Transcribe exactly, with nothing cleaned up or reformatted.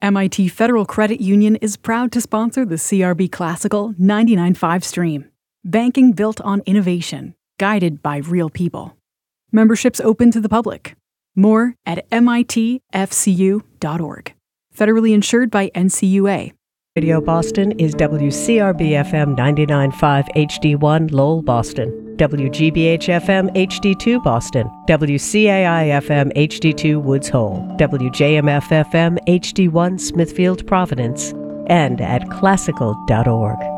M I T Federal Credit Union is proud to sponsor the C R B Classical ninety-nine point five stream. Banking built on innovation, guided by real people. Membership's open to the public. More at M I T F C U dot org. Federally insured by N C U A. Radio Boston is W C R B F M ninety-nine point five H D one Lowell, Boston. W G B H F M H D two Boston. W C A I F M H D two Woods Hole. W J M F F M H D one Smithfield, Providence. And at classical dot org.